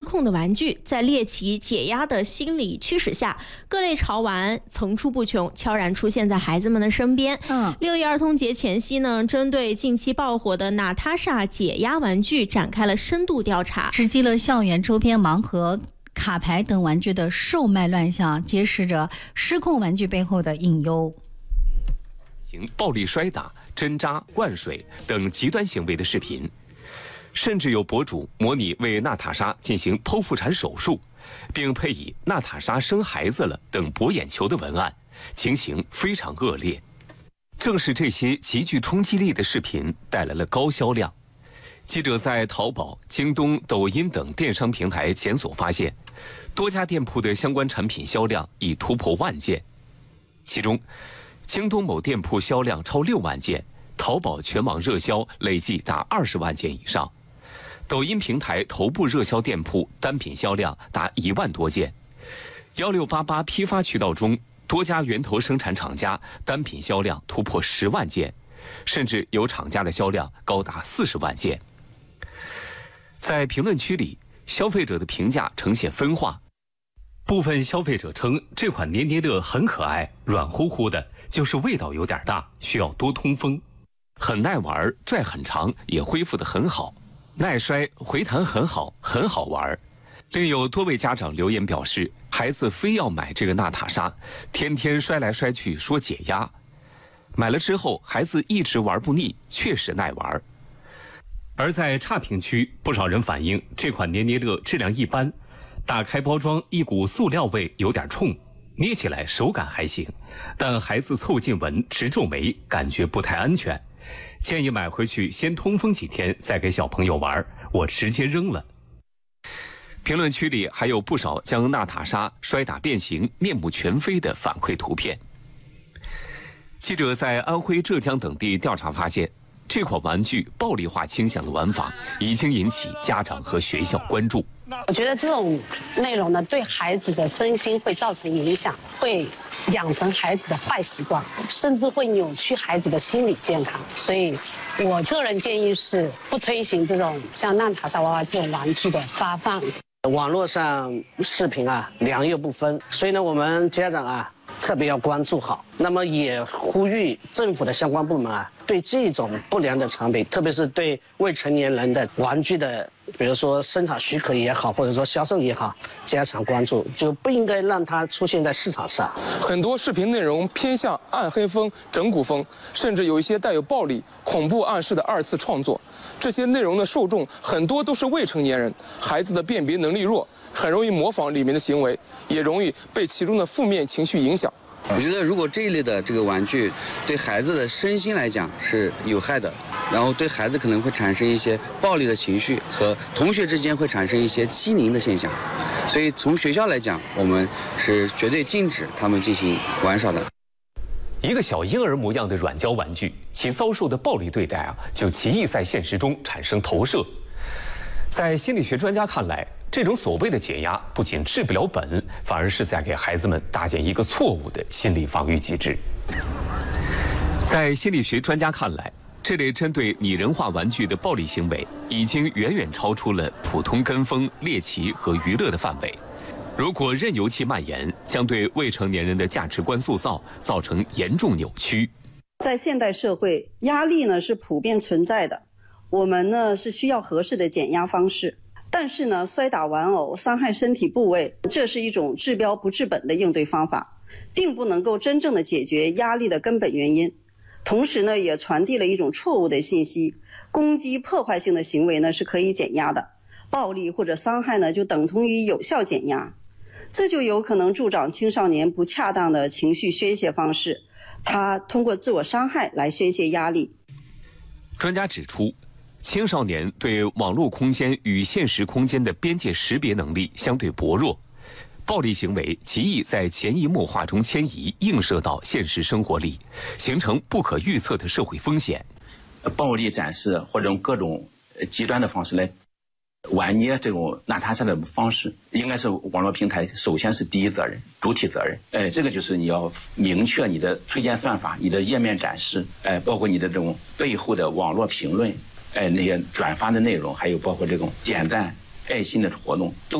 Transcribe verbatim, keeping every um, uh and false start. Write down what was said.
控的玩具，在猎奇解压的心理驱使下，各类潮玩层出不穷，悄然出现在孩子们的身边。嗯，六一儿童节前夕呢，针对近期爆火的娜塔莎解压玩具展开了深度调查， 直击了校园周边盲盒、卡牌等玩具的售卖乱象，揭示着失控玩具背后的隐忧。 行暴力摔打、针扎、灌水等极端行为的视频，甚至有博主模拟为娜塔莎进行剖腹产手术，并配以“娜塔莎生孩子了”等博眼球的文案，情形非常恶劣。正是这些极具冲击力的视频带来了高销量。记者在淘宝、京东、抖音等电商平台检索发现，多家店铺的相关产品销量已突破万件，其中京东某店铺销量超六万件，淘宝全网热销累计达二十万件以上，抖音平台头部热销店铺单品销量达一万多件，幺六八八批发渠道中多家源头生产厂家单品销量突破十万件，甚至有厂家的销量高达四十万件。在评论区里，消费者的评价呈现分化。部分消费者称这款捏捏乐很可爱，软乎乎的，就是味道有点大，需要多通风。很耐玩，拽很长，也恢复得很好，耐摔，回弹很好，很好玩。另有多位家长留言表示，孩子非要买这个娜塔莎，天天摔来摔去说解压。买了之后，孩子一直玩不腻，确实耐玩。而在差评区，不少人反映这款捏捏乐质量一般，打开包装一股塑料味有点冲，捏起来手感还行，但孩子凑近闻直皱眉，感觉不太安全，建议买回去先通风几天再给小朋友玩，我直接扔了。评论区里还有不少将娜塔莎摔打变形、面目全非的反馈图片。记者在安徽、浙江等地调查发现，这款玩具暴力化倾向的玩法已经引起家长和学校关注。 我觉得这种内容呢，对孩子的身心会造成影响，会养成孩子的坏习惯，甚至会扭曲孩子的心理健康。所以，我个人建议是不推行这种像娜塔莎娃娃这种玩具的发放。 网络上视频啊，良莠不分，所以呢，我们家长啊特别要关注好。那么也呼吁政府的相关部门啊，对这种不良的产品，特别是对未成年人的玩具的，比如说生产许可也好，或者说销售也好，加强关注，就不应该让它出现在市场上。 很多视频内容偏向暗黑风、整蛊风，甚至有一些带有暴力、恐怖暗示的二次创作。这些内容的受众很多都是未成年人，孩子的辨别能力弱，很容易模仿里面的行为，也容易被其中的负面情绪影响。 我觉得如果这一类的这个玩具对孩子的身心来讲是有害的，然后对孩子可能会产生一些暴力的情绪，和同学之间会产生一些欺凌的现象，所以从学校来讲，我们是绝对禁止他们进行玩耍的。 一个小婴儿模样的软胶玩具，其遭受的暴力对待啊，就极易在现实中产生投射。在心理学专家看来，这种所谓的解压不仅治不了本，反而是在给孩子们搭建一个错误的心理防御机制。在心理学专家看来，这类针对拟人化玩具的暴力行为已经远远超出了普通跟风、猎奇和娱乐的范围。如果任由其蔓延，将对未成年人的价值观塑造造成严重扭曲。 在现代社会，压力呢是普遍存在的，我们呢是需要合适的减压方式。但是呢，摔打玩偶、伤害身体部位，这是一种治标不治本的应对方法，并不能够真正的解决压力的根本原因。同时呢，也传递了一种错误的信息：攻击、破坏性的行为呢是可以减压的，暴力或者伤害呢就等同于有效减压，这就有可能助长青少年不恰当的情绪宣泄方式，他通过自我伤害来宣泄压力。 专家指出，青少年对网络空间与现实空间的边界识别能力相对薄弱，暴力行为极易在潜移默化中迁移，映射到现实生活里，形成不可预测的社会风险。 暴力展示或者用各种极端的方式来玩捏这种娜塔莎的方式，应该是网络平台首先是第一责任、主体责任。哎，这个就是你要明确你的推荐算法、你的页面展示，哎，包括你的这种背后的网络评论。哎，那些转发的内容，还有包括这种点赞、爱心的活动，都